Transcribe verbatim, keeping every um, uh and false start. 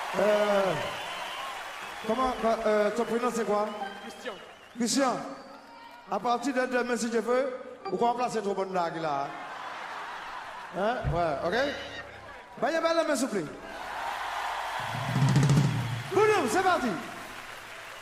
Euh, comment, euh, ton prénom c'est quoi? Christian. Christian. À partir de demain, si je veux, vous pouvez remplacer trop bonne blague là. Hein? Ouais, ok? Bah, il y a pas la main, s'il vous plaît. Boum, c'est parti.